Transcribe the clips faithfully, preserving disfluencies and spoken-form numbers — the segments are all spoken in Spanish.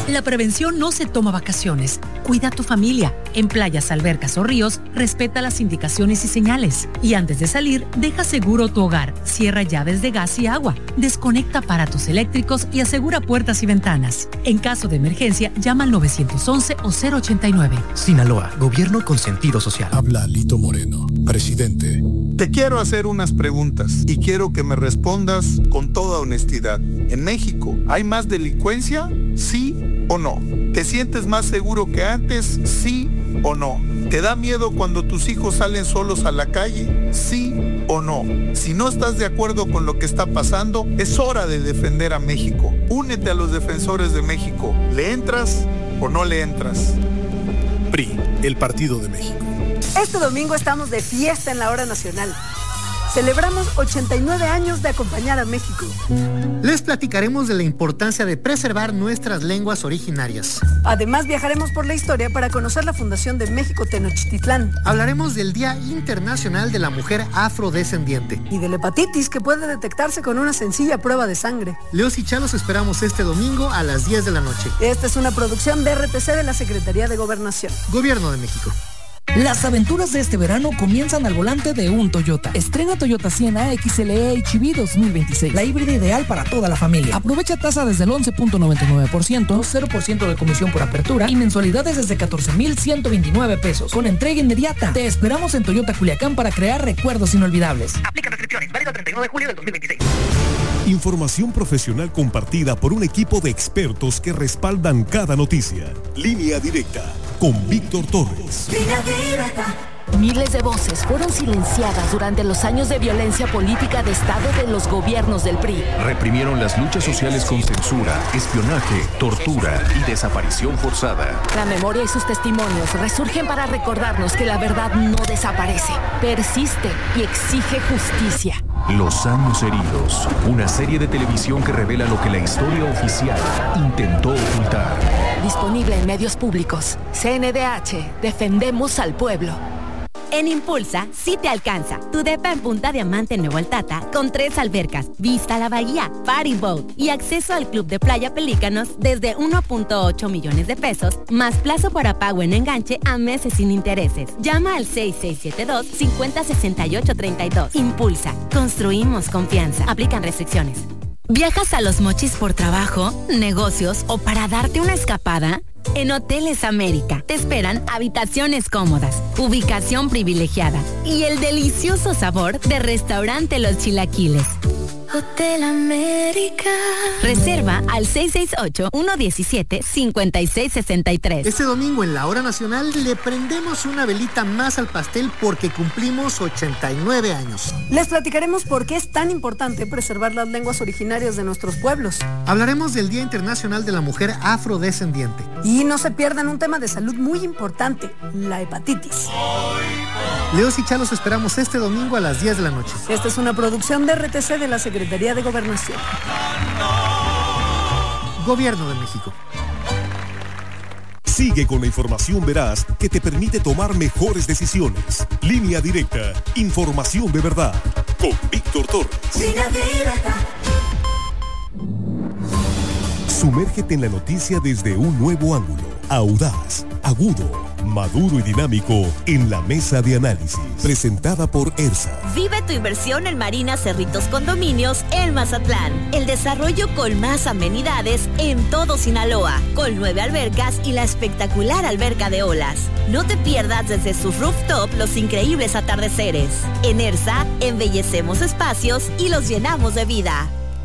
La prevención no se toma vacaciones. Cuida a tu familia. En playas, albercas o ríos, respeta las indicaciones y señales. Y antes de salir, deja seguro tu hogar. Cierra llaves de gas y agua. Desconecta aparatos eléctricos y asegura puertas y ventanas. En caso de emergencia, llama al nueve once o cero ochenta y nueve. Sinaloa, gobierno con sentido social. Habla Lito Moreno, presidente. Te quiero hacer unas preguntas y quiero que me respondas con toda honestidad. ¿En México hay más delincuencia? ¿Sí o no? ¿Te sientes más seguro que antes? ¿Sí o no? ¿Te da miedo cuando tus hijos salen solos a la calle? ¿Sí o no? Si no estás de acuerdo con lo que está pasando, es hora de defender a México. Únete a los defensores de México. ¿Le entras o no le entras? P R I, el Partido de México. Este domingo estamos de fiesta en la hora nacional. Celebramos ochenta y nueve años de acompañar a México. Les platicaremos de la importancia de preservar nuestras lenguas originarias. Además, viajaremos por la historia para conocer la fundación de México Tenochtitlán. Hablaremos del Día Internacional de la Mujer Afrodescendiente. Y de la hepatitis, que puede detectarse con una sencilla prueba de sangre. Leos y Chalos esperamos este domingo a las diez de la noche. Esta es una producción de R T C de la Secretaría de Gobernación. Gobierno de México. Las aventuras de este verano comienzan al volante de un Toyota. Estrena Toyota Sienna X L E H V dos mil veintiséis, la híbrida ideal para toda la familia. Aprovecha tasa desde el once punto noventa y nueve por ciento, cero por ciento de comisión por apertura y mensualidades desde catorce mil ciento veintinueve pesos, con entrega inmediata. Te esperamos en Toyota Culiacán para crear recuerdos inolvidables. Aplica restricciones, válido treinta y nueve de julio del dos mil veintiséis. Información profesional compartida por un equipo de expertos que respaldan cada noticia. Línea Directa con Víctor Torres. Miles de voces fueron silenciadas durante los años de violencia política de Estado de los gobiernos del P R I. Reprimieron las luchas sociales con censura, espionaje, tortura y desaparición forzada. La memoria y sus testimonios resurgen para recordarnos que la verdad no desaparece, persiste y exige justicia. Los años heridos, una serie de televisión que revela lo que la historia oficial intentó ocultar. Disponible en medios públicos. C N D H, defendemos al pueblo. En Impulsa, sí te alcanza. Tu depa en Punta Diamante en Nuevo Altata, con tres albercas, vista a la bahía, party boat y acceso al club de playa Pelícanos desde uno punto ocho millones de pesos, más plazo para pago en enganche a meses sin intereses. Llama al seis seis siete dos, cinco cero seis ocho tres dos. Impulsa, construimos confianza. Aplican restricciones. ¿Viajas a Los Mochis por trabajo, negocios o para darte una escapada? En Hoteles América te esperan habitaciones cómodas, ubicación privilegiada y el delicioso sabor de Restaurante Los Chilaquiles. Hotel América. Reserva al seis seis ocho, uno uno siete, cinco seis seis tres. Este domingo en la hora nacional le prendemos una velita más al pastel porque cumplimos ochenta y nueve años. Les platicaremos por qué es tan importante preservar las lenguas originarias de nuestros pueblos. Hablaremos del Día Internacional de la Mujer Afrodescendiente. Y no se pierdan un tema de salud muy importante, la hepatitis. Leos y Chalos esperamos este domingo a las diez de la noche. Esta es una producción de R T C de la Secretaría de Gobernación. Gobierno de México. Sigue con la información veraz que te permite tomar mejores decisiones. Línea Directa, información de verdad. Con Víctor Torres. Línea Directa. Sumérgete en la noticia desde un nuevo ángulo. Audaz, agudo, maduro y dinámico en la mesa de análisis. Presentada por ERSA. Vive tu inversión en Marina Cerritos Condominios en Mazatlán. El desarrollo con más amenidades en todo Sinaloa, con nueve albercas y la espectacular alberca de olas. No te pierdas desde su rooftop los increíbles atardeceres. En ERSA, embellecemos espacios y los llenamos de vida.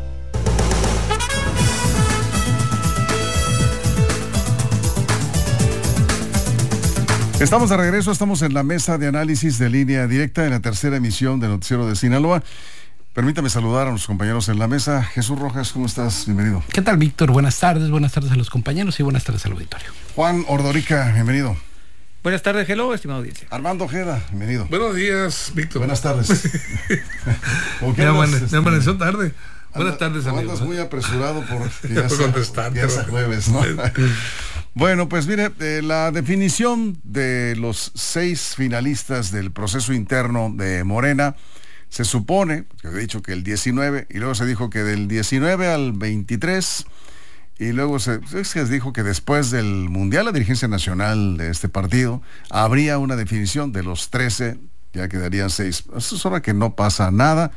Estamos de regreso, estamos en la mesa de análisis de Línea Directa en la tercera emisión del Noticiero de Sinaloa. Permítame saludar a los compañeros en la mesa. Jesús Rojas, ¿cómo estás? Bienvenido. ¿Qué tal, Víctor? Buenas tardes, buenas tardes a los compañeros y buenas tardes al auditorio. Juan Ordorica, bienvenido. Buenas tardes, hello, estimada audiencia. Armando Ojeda, bienvenido. Buenos días, Víctor. Buenas tardes. Me amaneció tarde. Buenas tardes, amigo. amigos. Andas muy apresurado por ya contestar, ya es jueves, ¿no? Bueno, pues mire, eh, la definición de los seis finalistas del proceso interno de Morena, se supone, que he dicho que el diecinueve, y luego se dijo que del diecinueve al veintitrés y luego se, se dijo que después del Mundial la dirigencia nacional de este partido habría una definición de los trece, ya quedarían seis. Eso es hora que no pasa nada.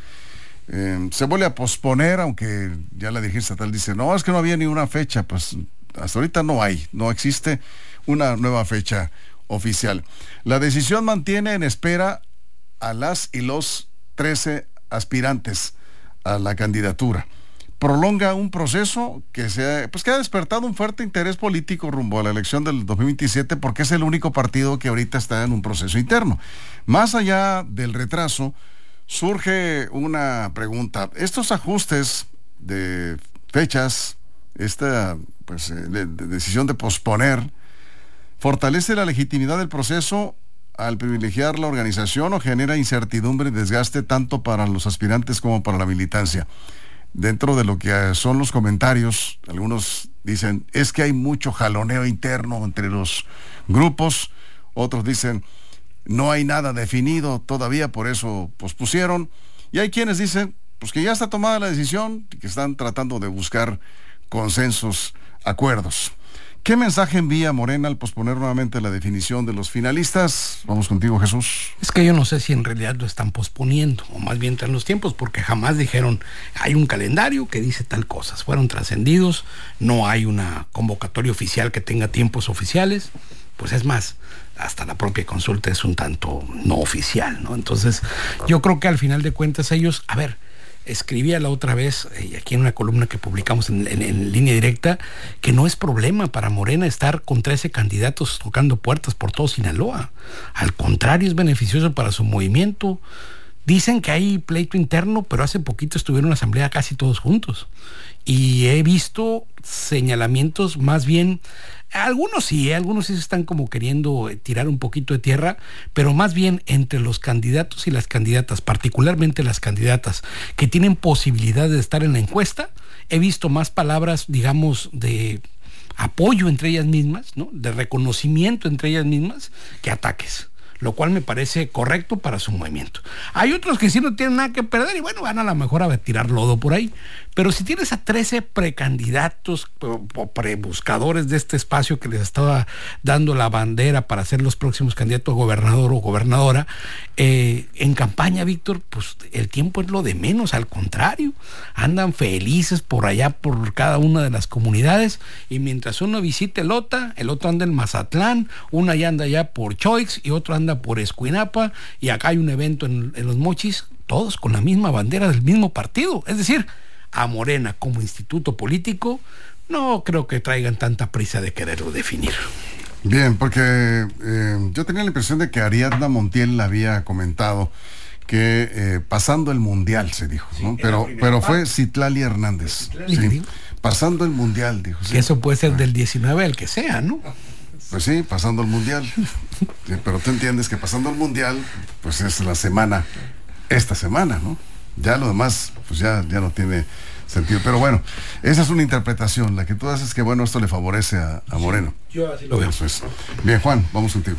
Eh, se vuelve a posponer, aunque ya la dirigencia estatal dice, no, es que no había ni una fecha. Pues hasta ahorita no hay, no existe una nueva fecha oficial. La decisión mantiene en espera a las y los trece aspirantes a la candidatura. Prolonga un proceso que se ha, pues que ha despertado un fuerte interés político rumbo a la elección del dos mil veintisiete, porque es el único partido que ahorita está en un proceso interno. Más allá del retraso, surge una pregunta. Estos ajustes de fechas, esta pues, de, de decisión de posponer, ¿fortalece la legitimidad del proceso al privilegiar la organización o genera incertidumbre y desgaste tanto para los aspirantes como para la militancia? Dentro de lo que son los comentarios, algunos dicen, es que hay mucho jaloneo interno entre los grupos, otros dicen, no hay nada definido todavía, por eso pospusieron, y hay quienes dicen, pues que ya está tomada la decisión, y que están tratando de buscar consensos, acuerdos. ¿Qué mensaje envía Morena al posponer nuevamente la definición de los finalistas? Vamos contigo, Jesús. Es que yo no sé si en realidad lo están posponiendo, o más bien traen los tiempos, porque jamás dijeron, hay un calendario que dice tal cosa. Fueron trascendidos, no hay una convocatoria oficial que tenga tiempos oficiales. Pues es más, hasta la propia consulta es un tanto no oficial, ¿no? Entonces, yo creo que al final de cuentas ellos, a ver, escribía la otra vez, eh, aquí en una columna que publicamos en, en, en línea directa, que no es problema para Morena estar con trece candidatos tocando puertas por todo Sinaloa. Al contrario, es beneficioso para su movimiento. Dicen que hay pleito interno, pero hace poquito estuvieron en la asamblea casi todos juntos. Y he visto señalamientos más bien, algunos sí, algunos sí se están como queriendo tirar un poquito de tierra, pero más bien entre los candidatos y las candidatas, particularmente las candidatas que tienen posibilidad de estar en la encuesta, he visto más palabras, digamos, de apoyo entre ellas mismas, ¿no? De reconocimiento entre ellas mismas, que ataques, lo cual me parece correcto para su movimiento. Hay otros que sí no tienen nada que perder y bueno, van a lo mejor a tirar lodo por ahí. Pero si tienes a trece precandidatos o prebuscadores de este espacio que les estaba dando la bandera para ser los próximos candidatos a gobernador o gobernadora, eh, en campaña, Víctor, pues el tiempo es lo de menos, al contrario. Andan felices por allá, por cada una de las comunidades, y mientras uno visite Lota, el otro anda en Mazatlán, uno ya anda allá por Choix y otro anda por Escuinapa, y acá hay un evento en, en Los Mochis, todos con la misma bandera del mismo partido. Es decir, a Morena como instituto político no creo que traigan tanta prisa de quererlo definir. Bien, porque eh, yo tenía la impresión de que Ariadna Montiel había comentado que eh, pasando el Mundial, se dijo, ¿no? Sí, pero pero fue Citlali Hernández. Sí, pasando el Mundial, dijo. Sí. Que eso puede ser del diecinueve al que sea, ¿no? Pues sí, pasando el Mundial. Sí, pero tú entiendes que pasando el Mundial, pues es la semana, esta semana, ¿no? Ya lo demás, pues ya, ya no tiene sentido. Pero bueno, esa es una interpretación. La que tú haces que, bueno, esto le favorece a, a Moreno. Yo así lo veo. Eso es. Bien, Juan, vamos contigo.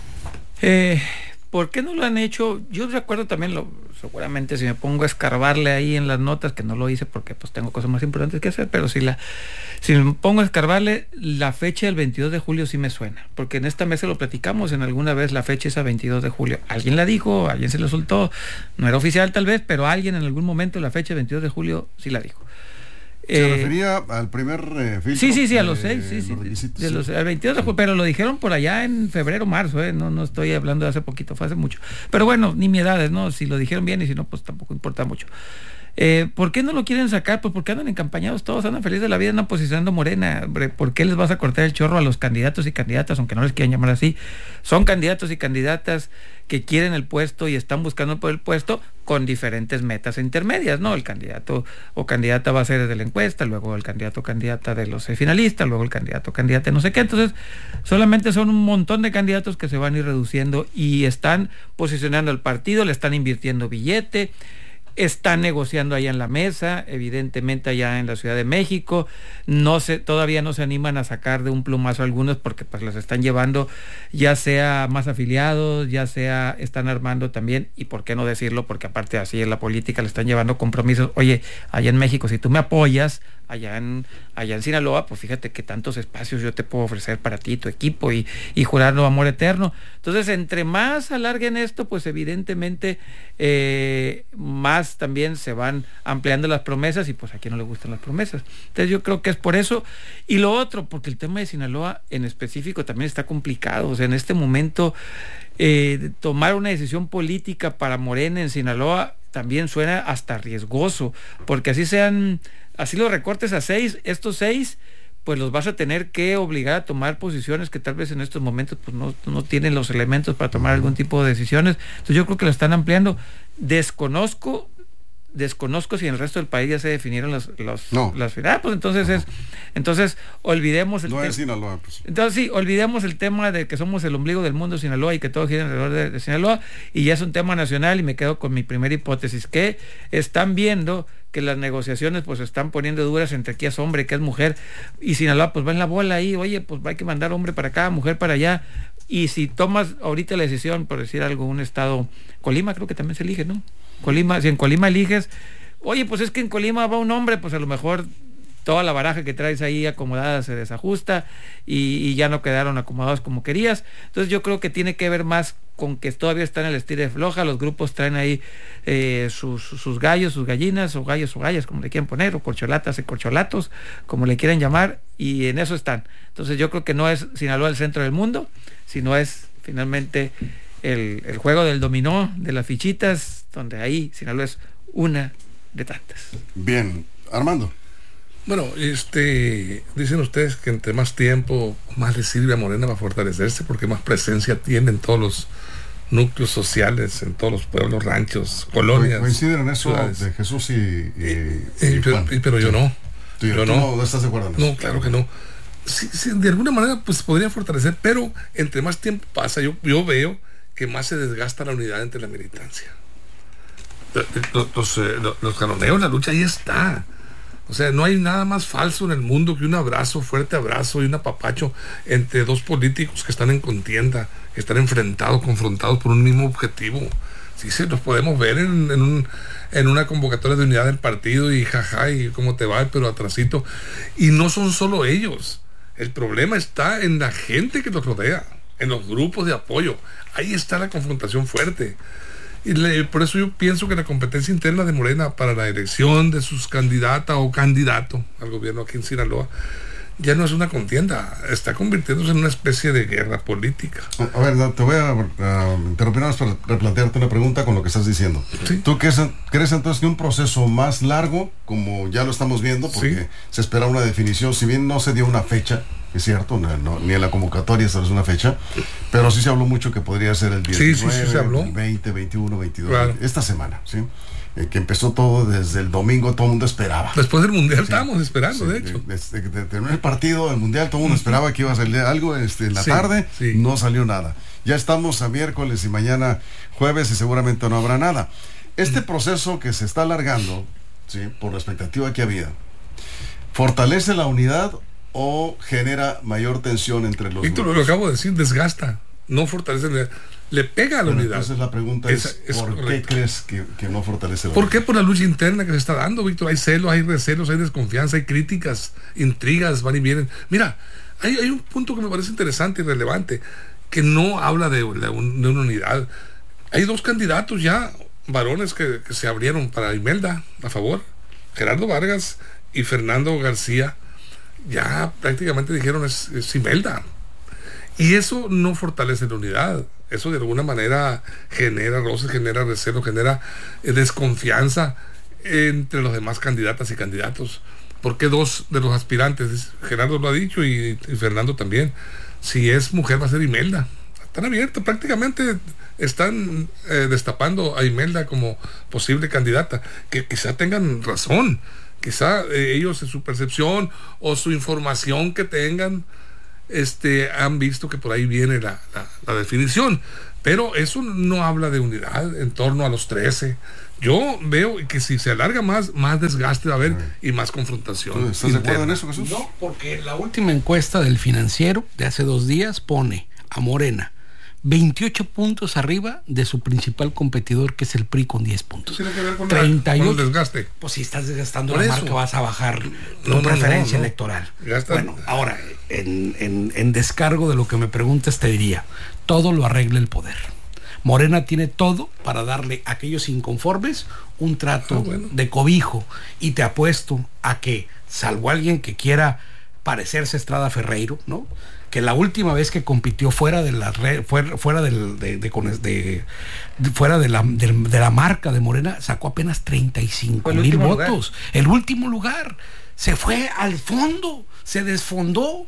Eh, ¿Por qué no lo han hecho? Yo recuerdo también, lo, seguramente si me pongo a escarbarle ahí en las notas, que no lo hice porque pues tengo cosas más importantes que hacer, pero si la si me pongo a escarbarle, la fecha del veintidós de julio sí me suena, porque en esta mesa lo platicamos en alguna vez, la fecha es a veintidós de julio. Alguien la dijo, alguien se la soltó, no era oficial tal vez, pero alguien en algún momento la fecha veintidós de julio sí la dijo. Se eh, refería al primer eh, filtro. Sí, sí, sí, a los seis, sí, sí. De los, al veintidós de julio, pero lo dijeron por allá en febrero, marzo, eh, no, no estoy hablando de hace poquito, fue hace mucho. Pero bueno, nimiedades, ¿no? Si lo dijeron bien y si no, pues tampoco importa mucho. Eh, ¿Por qué no lo quieren sacar? Pues porque andan encampañados todos, andan felices de la vida, andan posicionando Morena. Hombre, ¿por qué les vas a cortar el chorro a los candidatos y candidatas, aunque no les quieran llamar así? Son candidatos y candidatas que quieren el puesto y están buscando por el puesto con diferentes metas intermedias, ¿no? El candidato o candidata va a ser de la encuesta, luego el candidato o candidata de los finalistas, luego el candidato o candidata no sé qué. Entonces, solamente son un montón de candidatos que se van a ir reduciendo y están posicionando al partido, le están invirtiendo billete. Están negociando allá en la mesa, evidentemente allá en la Ciudad de México. No se, todavía no se animan a sacar de un plumazo algunos porque pues los están llevando, ya sea más afiliados, ya sea están armando también, y por qué no decirlo, porque aparte así en la política le están llevando compromisos. Oye, allá en México, si tú me apoyas, allá en, allá en Sinaloa, pues fíjate que tantos espacios yo te puedo ofrecer para ti, tu equipo, y, y jurarlo amor eterno. Entonces, entre más alarguen esto, pues evidentemente eh, más también se van ampliando las promesas, y pues a quien no le gustan las promesas. Entonces yo creo que es por eso. Y lo otro, porque el tema de Sinaloa en específico también está complicado. O sea, en este momento eh, tomar una decisión política para Morena en Sinaloa también suena hasta riesgoso, porque así sean, así los recortes a seis, estos seis, pues los vas a tener que obligar a tomar posiciones que tal vez en estos momentos pues no, no tienen los elementos para tomar algún tipo de decisiones. Entonces yo creo que lo están ampliando. Desconozco desconozco si en el resto del país ya se definieron los, los no. las ah, pues entonces no. es entonces olvidemos el no te- es Sinaloa, pues. Entonces sí, olvidemos el tema de que somos el ombligo del mundo Sinaloa y que todo gira alrededor de, de Sinaloa, y ya es un tema nacional. Y me quedo con mi primera hipótesis, que están viendo que las negociaciones pues se están poniendo duras entre que es hombre, que es mujer, y Sinaloa pues va en la bola ahí. Oye, pues hay que mandar hombre para acá, mujer para allá. Y si tomas ahorita la decisión, por decir algo, un estado, Colima creo que también se elige, ¿no? Colima, si en Colima eliges, oye, pues es que en Colima va un hombre, pues a lo mejor toda la baraja que traes ahí acomodada se desajusta y, y ya no quedaron acomodados como querías. Entonces yo creo que tiene que ver más con que todavía están en el estilo de floja. Los grupos traen ahí eh, sus, sus gallos, sus gallinas, o gallos o gallas, como le quieran poner, o corcholatas y corcholatos, como le quieran llamar, y en eso están. Entonces yo creo que no es Sinaloa el centro del mundo, sino es finalmente el, el juego del dominó, de las fichitas, donde ahí Sinaloa es una de tantas. Bien, Armando. Bueno, este, dicen ustedes que entre más tiempo, más le sirve a Morena para fortalecerse, porque más presencia tiene en todos los núcleos sociales, en todos los pueblos, ranchos, colonias. Coinciden en eso ciudades. De Jesús y, y, y, y pero, y, pero yo no. Sí, yo ¿tú no. no estás de acuerdo en eso? No, claro que no. Sí, sí, de alguna manera pues podría fortalecer, pero entre más tiempo pasa, yo, yo veo que más se desgasta la unidad entre la militancia. Los, los, los, los canoneos, la lucha ahí está. O sea, no hay nada más falso en el mundo que un abrazo, fuerte abrazo y un apapacho entre dos políticos que están en contienda, que están enfrentados, confrontados por un mismo objetivo. Sí, sí, los podemos ver en, en, un, en una convocatoria de unidad del partido y jaja, y cómo te va, pero atrasito. Y no son solo ellos. El problema está en la gente que los rodea, en los grupos de apoyo. Ahí está la confrontación fuerte. Y le, por eso yo pienso que la competencia interna de Morena para la elección de sus candidatas o candidato al gobierno aquí en Sinaloa ya no es una contienda, está convirtiéndose en una especie de guerra política. A ver, te voy a uh, interrumpir para replantearte una pregunta con lo que estás diciendo. ¿Sí? ¿Tú crees, crees entonces que un proceso más largo, como ya lo estamos viendo, porque sí, se espera una definición, si bien no se dio una fecha, es cierto, no, no, ni en la convocatoria se es una fecha, pero sí se habló mucho que podría ser el diecinueve, sí, sí, sí, se habló. El veinte, veintiuno, veintidós, claro, esta semana, ¿sí? Eh, que empezó todo desde el domingo, todo el mundo esperaba. Después del Mundial, sí, estábamos esperando, sí, de hecho. Desde que terminó el partido, el Mundial, todo el mundo esperaba que iba a salir algo este, en la sí, tarde, sí, no salió nada. Ya estamos a miércoles y mañana jueves y seguramente no habrá nada. Este proceso que se está alargando, ¿sí?, por la expectativa que había, ¿fortalece la unidad o genera mayor tensión entre los Víctor, grupos? Lo acabo de decir, desgasta, no fortalece la unidad, le pega a la bueno, unidad. Entonces la pregunta es, es, es ¿por correcto. qué crees que, que no fortalece la ¿Por unidad? qué? Por la lucha interna que se está dando, Víctor. Hay celos, hay recelos, hay desconfianza, hay críticas, intrigas, van y vienen. Mira, hay, hay un punto que me parece interesante y relevante, que no habla de, de, un, de una unidad. Hay dos candidatos ya, varones, que, que se abrieron para Imelda, a favor, Gerardo Vargas y Fernando García. Ya prácticamente dijeron es, es Imelda, y eso no fortalece la unidad, eso de alguna manera genera roces, genera recelo, genera eh, desconfianza entre los demás candidatas y candidatos, porque dos de los aspirantes, Gerardo lo ha dicho y, y Fernando también, si es mujer va a ser Imelda. Están abiertos, prácticamente están eh, destapando a Imelda como posible candidata, que quizá tengan razón. Quizá eh, ellos en su percepción o su información que tengan este, han visto que por ahí viene la, la, la definición, Pero eso no habla de unidad en torno a los trece. Yo veo que si se alarga más, más desgaste va a haber y más confrontación. ¿Estás de acuerdo en eso, Jesús? No, porque la última encuesta del Financiero de hace dos días pone a Morena veintiocho puntos arriba de su principal competidor, que es el P R I, con diez puntos. Tiene que ver con, treinta y ocho, la, con el desgaste. Pues si estás desgastando Por la eso. marca, vas a bajar No, tu no, preferencia no, no. electoral. Gasta. Bueno, ahora, en, en, en descargo de lo que me preguntas, te diría, todo lo arregla el poder. Morena tiene todo para darle a aquellos inconformes un trato ah, bueno. de cobijo, y te apuesto a que, salvo alguien que quiera parecerse a Estrada Ferreiro, ¿no?, que la última vez que compitió fuera de la red, fuera, fuera del, de, de, de, de fuera de la, de, de la marca de Morena, sacó apenas treinta y cinco mil votos. Lugar. El último lugar. Se fue al fondo, se desfondó.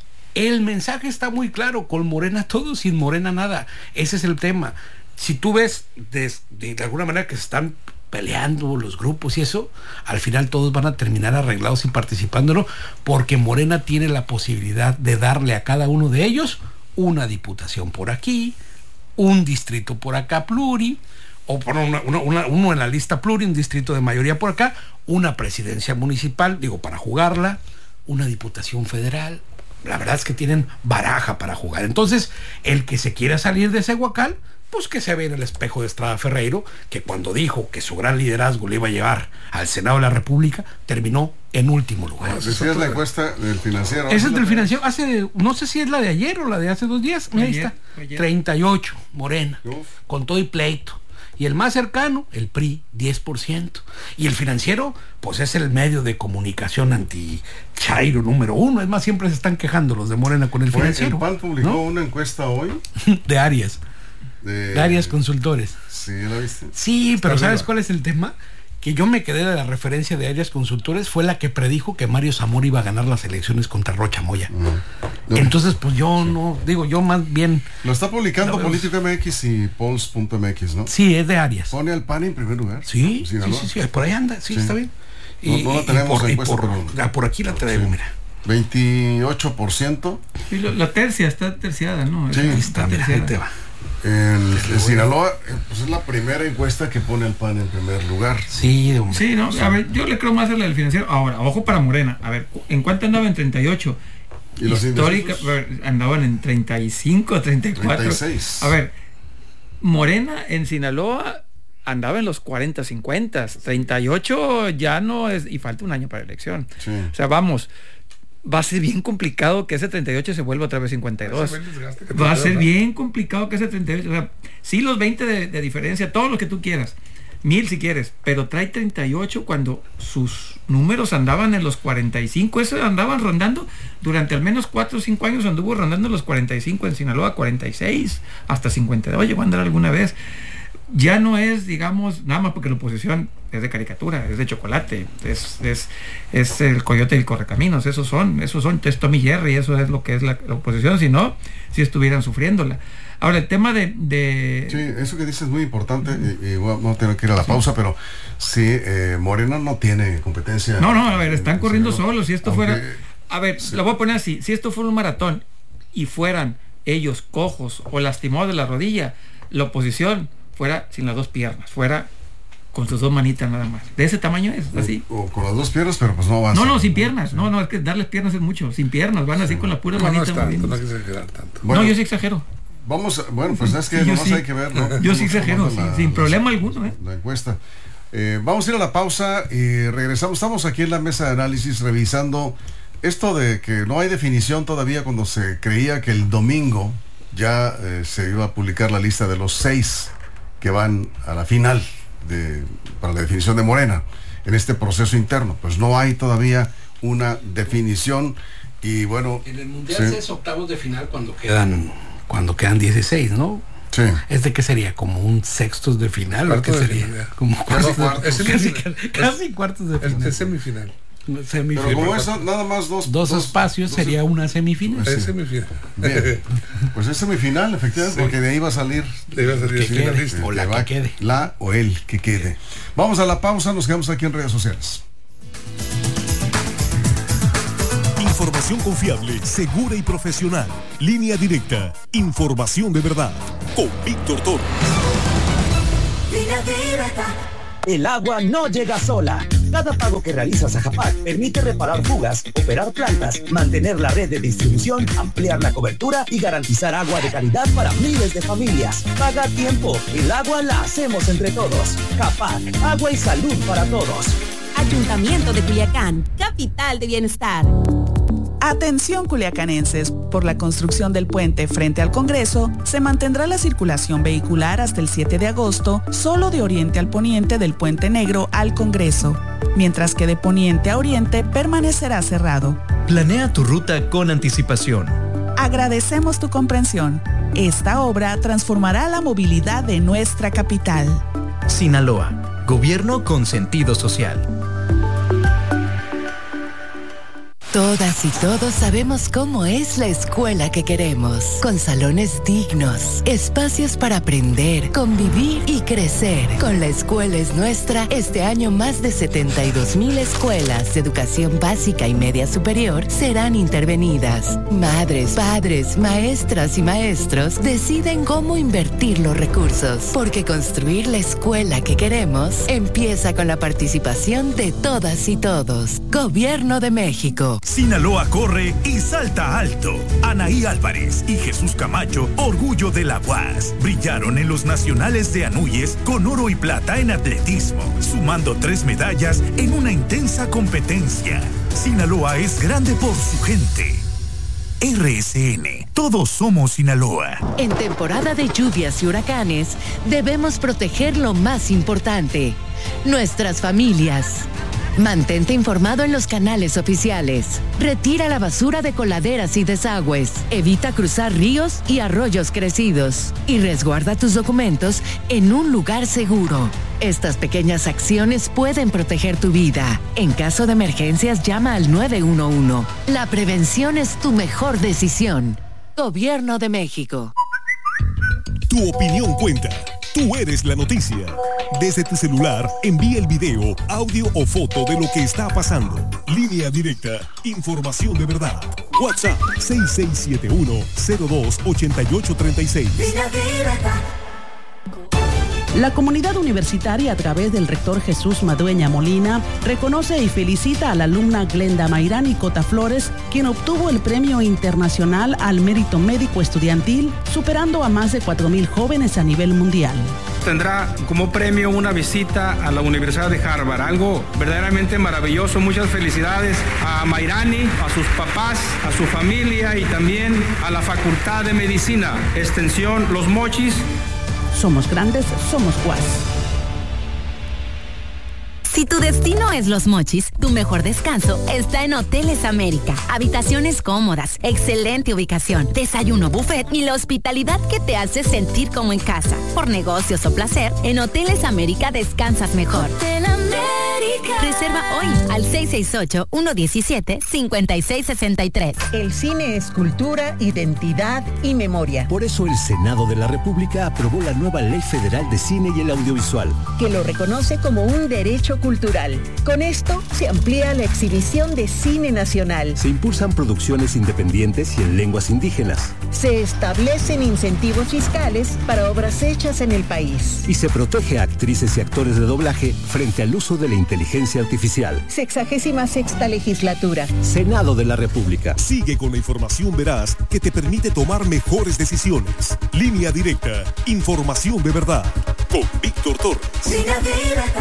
El mensaje está muy claro: con Morena todo, sin Morena nada. Ese es el tema. Si tú ves de, de, de alguna manera que se están peleando los grupos y eso, al final todos van a terminar arreglados y participándolo, porque Morena tiene la posibilidad de darle a cada uno de ellos una diputación por aquí, un distrito por acá pluri, o por una, una, una, uno en la lista pluri, un distrito de mayoría por acá, una presidencia municipal, digo, para jugarla, una diputación federal. La verdad es que tienen baraja para jugar. Entonces, el que se quiera salir de ese huacal, pues que se ve en el espejo de Estrada Ferreiro, que cuando dijo que su gran liderazgo le iba a llevar al Senado de la República, terminó en último lugar. Bueno, si es la encuesta del Financiero. Esa es del Financiero. Hace, no sé si es la de ayer o la de hace dos días. Ahí ayer, está. Ayer. treinta y ocho, Morena. Uf. Con todo y pleito. Y el más cercano, el P R I, diez por ciento. Y el Financiero, pues es el medio de comunicación anti-chairo número uno. Es más, siempre se están quejando los de Morena con el Fue, Financiero. El P A N publicó, ¿no?, una encuesta hoy. De Arias. De, de Arias Consultores. Sí, ¿la viste? Sí, Está pero arriba. ¿sabes cuál es el tema? Que yo me quedé de la referencia de Arias Consultores, fue la que predijo que Mario Zamora iba a ganar las elecciones contra Rocha Moya. Uh-huh. No. Entonces, pues yo sí. no, digo, yo más bien... Lo está publicando Político M X y Polls punto M X, ¿no? Sí, es de Arias. Pone al P A N en primer lugar. Sí, sí, sí, sí, por ahí anda, sí, sí. está bien. Y, no, no la tenemos por, en encuesta, por, pero... por aquí la traigo, sí. Mira. veintiocho por ciento. Y lo, la tercia está terciada, ¿no? Sí, está, mira, ahí te va. En, en Sinaloa, pues es la primera encuesta que pone al P A N en primer lugar. Sí, hombre. Sí, no, a ver, yo le creo más a la del Financiero. Ahora, ojo para Morena. A ver, ¿en cuánto andaba? En treinta y ocho. ¿Y los Histórica, ver, andaban en treinta y cinco, treinta y cuatro. treinta y seis. A ver, Morena en Sinaloa andaba en los cuarenta, cincuenta. treinta y ocho ya no es, y falta un año para la elección. Sí. O sea, vamos, va a ser bien complicado que ese treinta y ocho se vuelva otra vez cincuenta y dos. Va a ser bien complicado que ese treinta y ocho, o sea, sí, los veinte de, de diferencia, todo lo que tú quieras, mil si quieres, pero trae treinta y ocho cuando sus números andaban en los cuarenta y cinco. Eso andaban rondando durante al menos cuatro o cinco años, anduvo rondando los cuarenta y cinco en Sinaloa, cuarenta y seis, hasta cincuenta y dos llegó a andar alguna vez. Ya no es, digamos, nada más porque la oposición es de caricatura, es de chocolate, es, es, es el coyote y el correcaminos, esos son, esos son, es Tommy Jerry, eso es lo que es la, la oposición, si no, si estuvieran sufriéndola. Ahora, el tema de... de... Sí, eso que dices es muy importante, uh-huh. y, y vamos a tener que ir a la sí. pausa, pero sí, eh, Morena no tiene competencia. No, no, a ver, están corriendo sí, solos, si esto aunque, fuera... A ver, sí. lo voy a poner así, si esto fuera un maratón y fueran ellos cojos o lastimados de la rodilla, la oposición fuera sin las dos piernas, fuera con sus dos manitas nada más. De ese tamaño es, así. O, o con las dos piernas, pero pues no avanza. No, no, sin piernas. No, no, es que darles piernas es mucho. Sin piernas, van así sí. con la pura no, manita. No, es tanto, no hay que exagerar tanto. Bueno, no, yo sí exagero. Vamos, a, bueno, pues es que yo nomás sí. hay que ver, ¿no? Yo sí exagero, la, sin la, problema la, alguno, ¿eh? La encuesta. Eh, vamos a ir a la pausa y regresamos. Estamos aquí en la mesa de análisis revisando esto de que no hay definición todavía, cuando se creía que el domingo ya eh, se iba a publicar la lista de los seis que van a la final de, para la definición de Morena en este proceso interno. Pues no hay todavía una definición y bueno... En el Mundial sí. es octavos de final cuando quedan, cuando quedan dieciséis, ¿no? Sí. ¿Es de qué sería? ¿Como un sextos de final? ¿O qué sería? Final. Como cuartos cuarto, de, es casi, casi, casi cuartos de final. Es semifinal. Semifinal. Pero como eso, nada más dos, dos, dos espacios dos, sería una semifinal. Es semifinal. Bien. Pues es semifinal, efectivamente, sí. porque de ahí va a salir, de ahí va a salir que quede, o la que, que quede. La o el que quede. Vamos a la pausa, nos quedamos aquí en redes sociales. Información confiable, segura y profesional. Línea Directa. Información de verdad. Con Víctor Torres. Línea Directa. El agua no llega sola. Cada pago que realizas a Japac permite reparar fugas, operar plantas, mantener la red de distribución, ampliar la cobertura y garantizar agua de calidad para miles de familias. Paga a tiempo. El agua la hacemos entre todos. Japac, agua y salud para todos. Ayuntamiento de Culiacán, capital de bienestar. Atención culiacanenses, por la construcción del puente frente al Congreso, se mantendrá la circulación vehicular hasta el siete de agosto, solo de oriente al poniente del Puente Negro al Congreso, mientras que de poniente a oriente permanecerá cerrado. Planea tu ruta con anticipación. Agradecemos tu comprensión. Esta obra transformará la movilidad de nuestra capital. Sinaloa, gobierno con sentido social. Todas y todos sabemos cómo es la escuela que queremos, con salones dignos, espacios para aprender, convivir y crecer. Con La Escuela es Nuestra, este año más de setenta y dos mil escuelas de educación básica y media superior serán intervenidas. Madres, padres, maestras y maestros deciden cómo invertir los recursos, porque construir la escuela que queremos empieza con la participación de todas y todos. Gobierno de México. Sinaloa corre y salta alto. Anaí Álvarez y Jesús Camacho, orgullo de la U A S, brillaron en los nacionales de Anuyes con oro y plata en atletismo, sumando tres medallas en una intensa competencia. Sinaloa es grande por su gente. R S N, todos somos Sinaloa. En temporada de lluvias y huracanes, debemos proteger lo más importante, nuestras familias. Mantente informado en los canales oficiales. Retira la basura de coladeras y desagües. Evita cruzar ríos y arroyos crecidos. Y resguarda tus documentos en un lugar seguro. Estas pequeñas acciones pueden proteger tu vida. En caso de emergencias, llama al nueve uno uno. La prevención es tu mejor decisión. Gobierno de México. Tu opinión cuenta. Tú eres la noticia. Desde tu celular, envía el video, audio o foto de lo que está pasando. Línea Directa. Información de verdad. WhatsApp seis seis siete uno, cero dos, ocho ocho tres seis. Línea Directa. La comunidad universitaria, a través del rector Jesús Madueña Molina, reconoce y felicita a la alumna Glenda Mayrani Cota Flores, quien obtuvo el Premio Internacional al Mérito Médico Estudiantil, superando a más de cuatro mil jóvenes a nivel mundial. Tendrá como premio una visita a la Universidad de Harvard, algo verdaderamente maravilloso. Muchas felicidades a Mayrani, a sus papás, a su familia y también a la Facultad de Medicina, Extensión Los Mochis. Somos grandes, somos U A S. Si tu destino es Los Mochis, tu mejor descanso está en Hoteles América. Habitaciones cómodas, excelente ubicación, desayuno buffet y la hospitalidad que te hace sentir como en casa. Por negocios o placer, en Hoteles América descansas mejor. Hotel América. Reserva hoy al seis seis ocho, uno uno siete, cinco seis seis tres. El cine es cultura, identidad y memoria. Por eso el Senado de la República aprobó la nueva Ley Federal de Cine y el Audiovisual, que lo reconoce como un derecho cultural. Con esto se amplía la exhibición de cine nacional. Se impulsan producciones independientes y en lenguas indígenas. Se establecen incentivos fiscales para obras hechas en el país. Y se protege a actrices y actores de doblaje frente al uso de la inteligencia artificial. Sexagésima sexta legislatura. Senado de la República. Sigue con la información veraz que te permite tomar mejores decisiones. Línea Directa. Información de verdad. Con Víctor Torres. Línea Directa.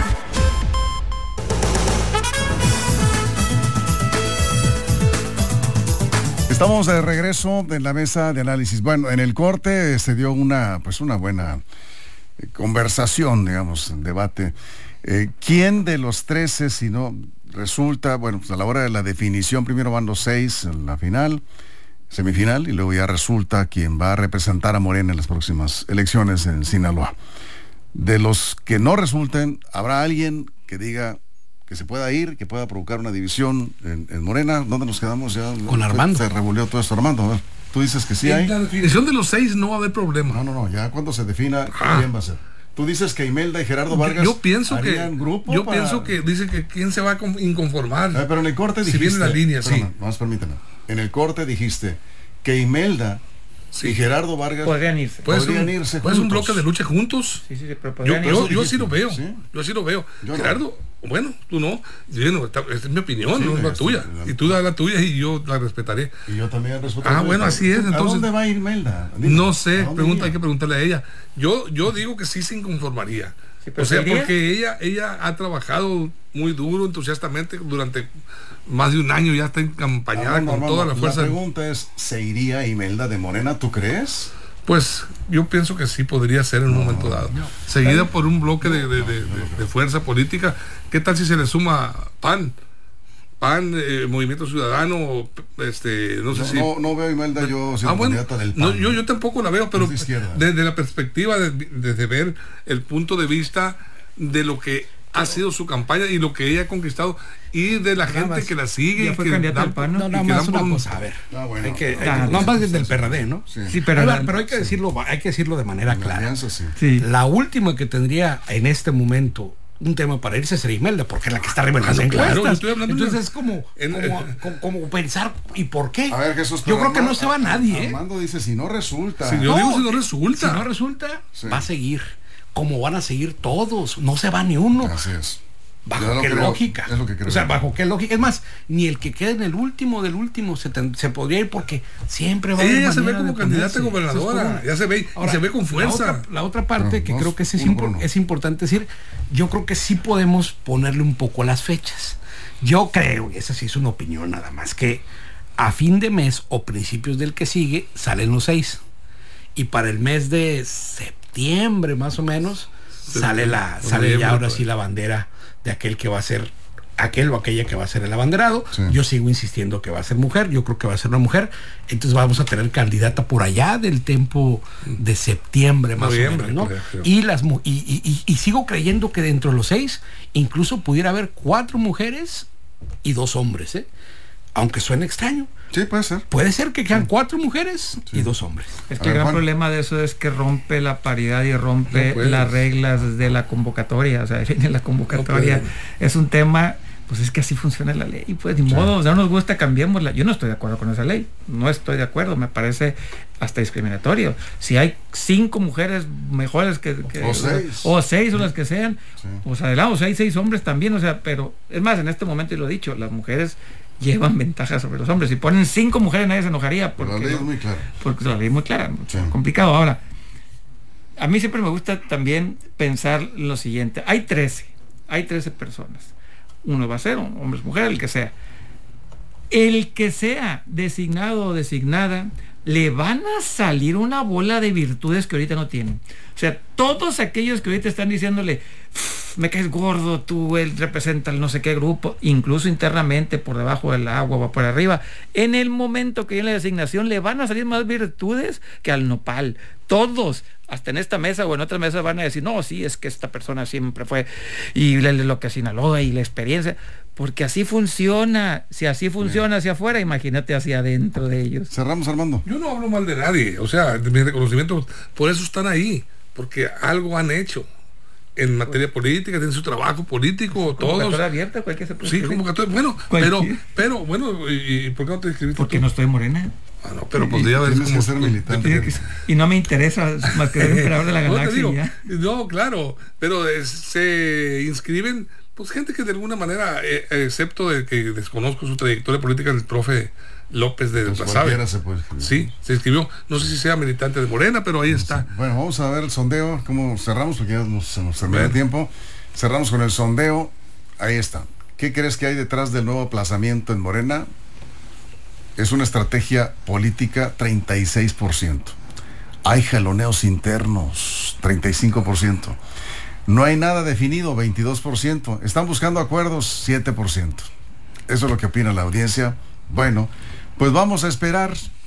Estamos de regreso en la mesa de análisis. Bueno, en el corte se dio una, pues una buena conversación, digamos, debate. Eh, ¿Quién de los trece, si no resulta, bueno, pues a la hora de la definición, primero van los seis en la final, semifinal, y luego ya resulta quien va a representar a Morena en las próximas elecciones en Sinaloa? De los que no resulten, ¿habrá alguien que diga que se pueda ir, que pueda provocar una división en, en Morena? ¿Dónde nos quedamos ya? Con Armando. Se revolvió todo esto, Armando. A ver, tú dices que sí hay. En la definición de los seis no va a haber problema. No, no, no, ya cuando se defina, ah. ¿quién va a ser? Tú dices que Imelda y Gerardo Vargas yo, yo pienso que grupo yo para... pienso que dice que quién se va a inconformar. A ver, pero en el corte dijiste, si viene la línea, perdón, sí. Vamos, permíteme. En el corte dijiste que Imelda sí. y Gerardo Vargas podrían irse. Podrían un, irse pues un bloque de lucha juntos. Sí, sí, sí, pero yo, yo, yo así lo veo. ¿Sí? Yo así lo veo. Yo Gerardo, no. Bueno, tú no. Bueno, esta es mi opinión, sí, no es la es tuya. La... Y tú das la tuya y yo la respetaré. Y yo también respetaré. Ah, bueno, así es. Entonces, ¿a dónde va Imelda? Dime, no sé, pregunta, hay que preguntarle a ella. Yo, yo digo que sí se inconformaría. Sí, o sea, porque ella, ella ha trabajado muy duro, entusiastamente, durante más de un año, ya está encampañada ah, no, con no, toda no, la fuerza. La pregunta es, ¿se iría Imelda de Morena, tú crees? Pues yo pienso que sí podría ser en un no, momento dado. No. Seguida por un bloque de, de, de, de, de fuerza política. ¿Qué tal si se le suma P A N? P A N, eh, Movimiento Ciudadano, este, no sé no, si... No, no veo a Imelda yo siendo ah, bueno, candidata del P A N. No, yo, yo tampoco la veo, pero desde la perspectiva, de, desde ver el punto de vista de lo que ha sido su campaña y lo que ella ha conquistado y de la nada gente más, que la sigue. Ya fue que candidata dan, al P A N, ¿no? No, nada más una cosa, a ver. Ah, bueno. Hay que, hay ah, que, no más desde el P R D, ¿no? Sí, sí pero, la, pero hay que decirlo, hay que decirlo de manera la clara. Alianza, sí. Sí. La última que tendría en este momento un tema para irse sería Imelda, porque es la que está revelando ah, claro, encuestas. Entonces de... es como, en, como, eh, como, como pensar ¿y por qué? A ver, Jesús, yo creo que Armando, no se va nadie, ¿eh? Armando dice si no resulta. Si yo no, digo si no resulta. Si no resulta, sí. va a seguir. Como van a seguir todos, no se va ni uno. Así es. ¿Bajo qué creo, lógica? Es lo que creo. O sea, ¿bajo qué lógica? Es más, ni el que quede en el último del último se, ten, se podría ir porque siempre va a haber ella se ve manera como de candidata a ponerse. gobernadora, ya se ve, ahora, y se ve con fuerza. La otra, la otra parte no, que no, creo que es, es, uno, impor uno. es importante decir, yo creo que sí podemos ponerle un poco las fechas. Yo creo, y esa sí es una opinión nada más, que a fin de mes o principios del que sigue salen los seis. Y para el mes de septiembre más o menos sí, sale la sale ya ahora sí la bandera de aquel que va a ser aquel o aquella que va a ser el abanderado. Sí. Yo sigo insistiendo que va a ser mujer, yo creo que va a ser una mujer, entonces vamos a tener candidata por allá del tiempo de septiembre más Noviembre, o menos, ¿no? Creo, creo. Y las y, y, y, y sigo creyendo que dentro de los seis incluso pudiera haber cuatro mujeres y dos hombres, ¿eh? Aunque suene extraño. Sí, puede ser. Puede ser que quedan sí. cuatro mujeres sí. y dos hombres. Es que el gran Juan. problema de eso es que rompe la paridad y rompe no las reglas de la convocatoria. O sea, viene la convocatoria. No es un tema, pues es que así funciona la ley. Pues ni sí. modo, o sea, no nos gusta, cambiémosla. Yo no estoy de acuerdo con esa ley. No estoy de acuerdo. Me parece hasta discriminatorio. Si hay cinco mujeres mejores que... que o seis. O seis o las que sean. Sí. Pues adelante, o sea, hay seis hombres también. O sea, pero es más, en este momento, y lo he dicho, las mujeres llevan ventajas sobre los hombres. Si ponen cinco mujeres nadie se enojaría porque la ley es muy clara, porque la ley es muy clara, sí. complicado. Ahora, a mí siempre me gusta también pensar lo siguiente: hay trece hay trece personas, uno va a ser hombres, mujeres, el que sea el que sea designado o designada, le van a salir una bola de virtudes que ahorita no tienen. O sea, todos aquellos que ahorita están diciéndole me caes gordo, tú, él representa el no sé qué grupo, incluso internamente por debajo del agua o por arriba, en el momento que viene la designación le van a salir más virtudes que al nopal. Todos, hasta en esta mesa o en otras mesas van a decir, no, sí, es que esta persona siempre fue, y lo que Sinaloa y la experiencia, porque así funciona. Si así funciona Bien. hacia afuera, imagínate hacia adentro de ellos. Cerramos, Armando. Yo no hablo mal de nadie, o sea, de mi reconocimiento, por eso están ahí, porque algo han hecho en materia política, tienen su trabajo político, todos. Convocatoria abierta, cualquier se puede Sí, convocatoria, bueno, cualquier. pero, pero, bueno, ¿y, y por qué no te escribiste? Porque tú? No estoy morena. Ah, no, pero podría haber como ser militante. Y no me interesa más que ser emperador de la galaxia. No, digo, ya. no, claro, pero es, se inscriben, pues gente que de alguna manera, eh, excepto de que desconozco su trayectoria política, el profe López de pues Guasave. Se puede sí, se inscribió. No sé si sea militante de Morena, pero ahí está. Bueno, vamos a ver el sondeo, cómo cerramos, porque ya nos, se nos terminó el tiempo. Cerramos con el sondeo. Ahí está. ¿Qué crees que hay detrás del nuevo aplazamiento en Morena? Es una estrategia política, treinta y seis por ciento. Hay jaloneos internos, treinta y cinco por ciento. No hay nada definido, veintidós por ciento. Están buscando acuerdos, siete por ciento. Eso es lo que opina la audiencia. Bueno, pues vamos a esperar. Sí.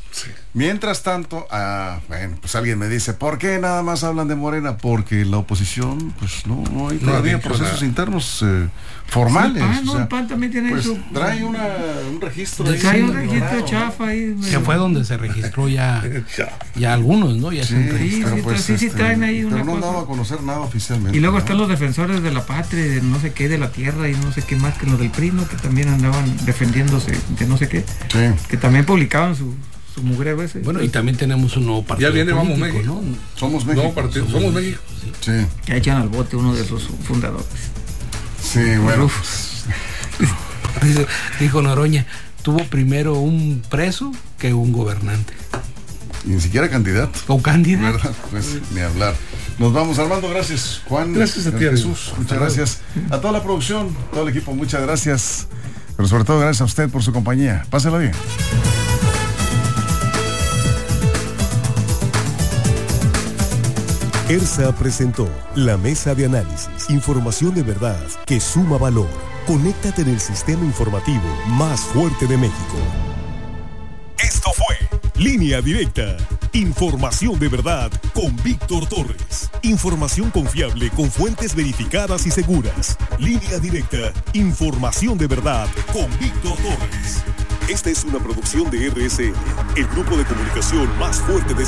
Mientras tanto, ah, bueno, pues alguien me dice, ¿por qué nada más hablan de Morena? Porque la oposición, pues no, no hay todavía no, procesos nada. internos eh, formales. Sí, el PAN, no, o sea, el PAN también tiene pues, su... Trae una, un registro. Trae un registro chafa ahí. Que fue donde se registró ya, ya algunos, ¿no? Ya sí, se sí, pero pues, sí, sí este, traen ahí pero una no cosa. daba a conocer nada oficialmente. Y luego ¿no? están los defensores de la patria, de no sé qué, de la tierra y no sé qué más que los del P R I, ¿no? Que también andaban defendiéndose de no sé qué. Sí. Que también publicaban su... mugrero ese. Bueno, y también tenemos un nuevo partido. Ya viene político, Vamos México, ¿no? Somos México. Nuevo partido, somos, somos México. Sí. Que echan al bote uno de sus fundadores. Sí, bueno. Dice, dijo Noroña, tuvo primero un preso que un gobernante. Y ni siquiera candidato. O candidato. ¿Verdad? Pues ni hablar. Nos vamos, Armando, gracias. Juan. Gracias a ti, Jesús. Muchas gracias. A toda la producción, todo el equipo, muchas gracias. Pero sobre todo gracias a usted por su compañía. Pásela bien. ERSA presentó La Mesa de Análisis. Información de verdad que suma valor. Conéctate en el sistema informativo más fuerte de México. Esto fue Línea Directa. Información de verdad con Víctor Torres. Información confiable con fuentes verificadas y seguras. Línea Directa. Información de verdad con Víctor Torres. Esta es una producción de R S N, el grupo de comunicación más fuerte de